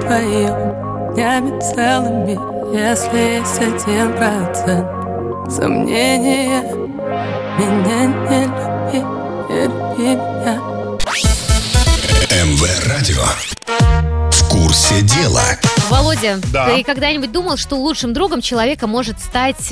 вдвоем, днями целыми, если есть 1% сомнения. Меня не люби, не люби меня. МВ-радио. В курсе дела. Володя, Да. ты когда-нибудь думал, что лучшим другом человека может стать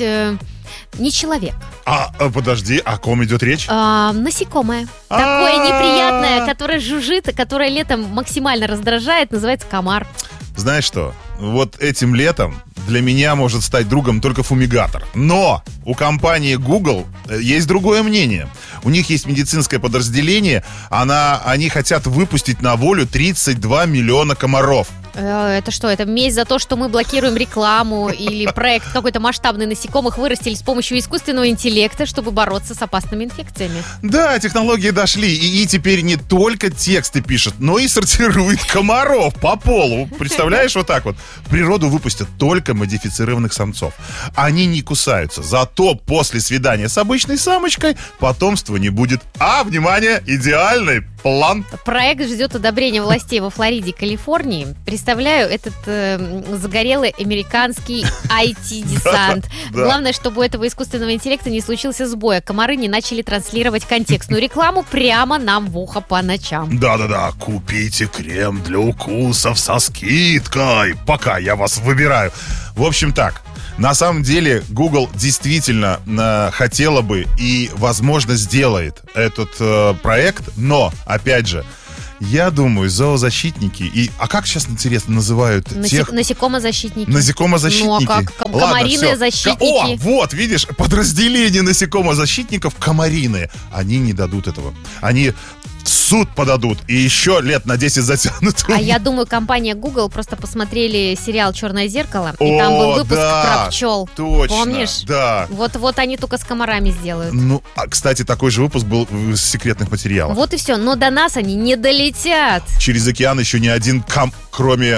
не человек, Подожди, о ком идет речь? насекомое? Такое неприятное, которое жужжит, которое летом максимально раздражает, называется комар. Знаешь что? Вот этим летом для меня может стать другом только фумигатор. Но у компании Google есть другое мнение. У них есть медицинское подразделение, они хотят выпустить на волю 32 миллиона комаров. Это что, это месть за то, что мы блокируем рекламу или проект какой-то масштабный насекомых вырастили с помощью искусственного интеллекта, чтобы бороться с опасными инфекциями? Да, технологии дошли, и теперь не только тексты пишет, но и сортирует комаров по полу. Представляешь, вот так вот. В природу выпустят только модифицированных самцов. Они не кусаются, зато после свидания с обычной самочкой потомства не будет. Внимание, идеальный план. Проект ждет одобрения властей во Флориде и Калифорнии. Представляю этот загорелый американский IT-десант. Да. Главное, чтобы у этого искусственного интеллекта не случился сбой, а комары не начали транслировать контекстную рекламу прямо нам в ухо по ночам. Да-да-да, купите крем для укусов со скидкой, пока я вас выбираю. В общем так, на самом деле Google действительно хотела бы и, возможно, сделает этот проект, но, опять же, я думаю, зоозащитники а как сейчас, интересно, называют тех... Насекомозащитники. Насекомозащитники. Ну а как? Комариные защитники. Вот, видишь, подразделение насекомозащитников комариные. Они не дадут этого. Они в суд подадут и еще лет на 10 затянут. А я думаю, компания Google просто посмотрели сериал «Черное зеркало», и там был выпуск про пчел. Точно, помнишь? Да. Вот они только с комарами сделают. Кстати, такой же выпуск был из секретных материалов. Вот и все. Но до нас они не долетят. Через океан еще ни один кроме...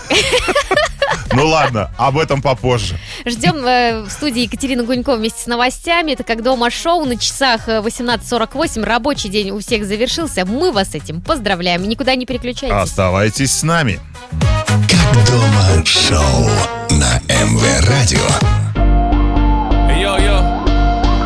Ну ладно, об этом попозже. Ждем в студии Екатерину Гунько вместе с новостями. Это «Как дома» шоу. На часах 18:48. Рабочий день у всех завершился. Мы вас с этим поздравляем. Никуда не переключайтесь. Оставайтесь с нами. Как дома шоу на МВ-радио.